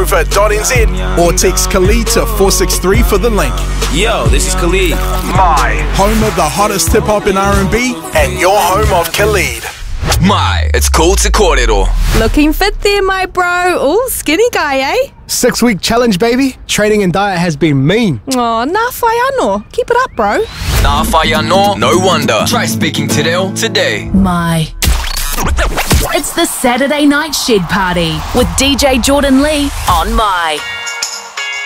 nova.nz or text Khalid to 463 for the link. Yo, this is Khalid. My, home of the hottest hip-hop and R&B, and your home of Khalid. My, it's cool to kōrero. Looking fit there, my bro. Ooh, skinny guy, eh? 6-week challenge, baby. Training and diet has been mean. Oh, nā whai anō. Keep it up, bro. Nā whai anō, no wonder. Try speaking te reo today. My. It's the Saturday Night Shed Party with DJ Jordan Lee on My.